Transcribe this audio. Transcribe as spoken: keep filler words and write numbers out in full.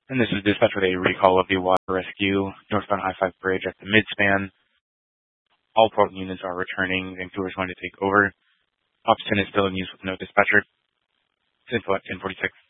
And this is dispatch with a recall of the water rescue northbound I five bridge at the midspan. All port units are returning. Vancouver is going to take over. Ops ten is still in use with no dispatcher. Info at ten forty-six.